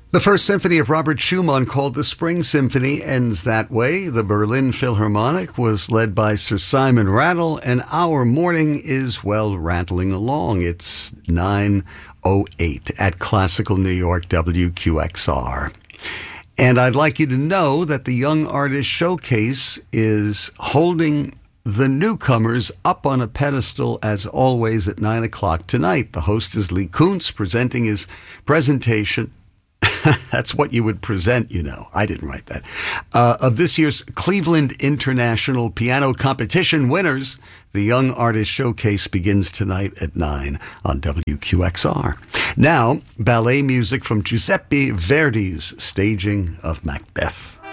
The First Symphony of Robert Schumann, called the Spring Symphony, ends that way. The Berlin Philharmonic was led by Sir Simon Rattle, and our morning is, well, rattling along. It's 9:08 at Classical New York WQXR. And I'd like you to know that the Young Artist Showcase is holding the newcomers up on a pedestal, as always, at 9 o'clock tonight. The host is Lee Kuntz, presenting his presentation. That's what you would present, you know. I didn't write that. Of this year's Cleveland International Piano Competition winners. The Young Artist Showcase begins tonight at 9 on WQXR. Now, ballet music from Giuseppe Verdi's staging of Macbeth.